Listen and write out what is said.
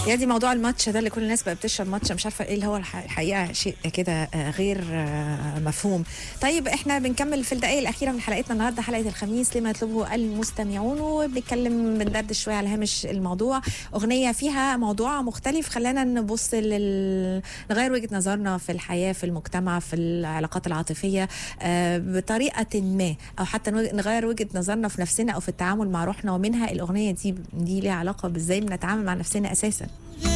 يا دي موضوع الماتش ده اللي كل الناس بقى بتشرب ماتش، مش عارفه ايه اللي هو الحقيقه شيء كده غير مفهوم. طيب احنا بنكمل في الدقائق الاخيره من حلقتنا النهارده، حلقه الخميس لما يطلبه المستمعون، وبنتكلم بندردش شويه على هامش الموضوع. اغنيه فيها موضوع مختلف، خلانا نبص نغير وجهه نظرنا في الحياه، في المجتمع، في العلاقات العاطفيه بطريقه ما، او حتى نغير وجهه نظرنا في نفسنا او في التعامل مع روحنا. ومنها الاغنيه دي ليها علاقه بازاي بنتعامل مع نفسنا اساسا.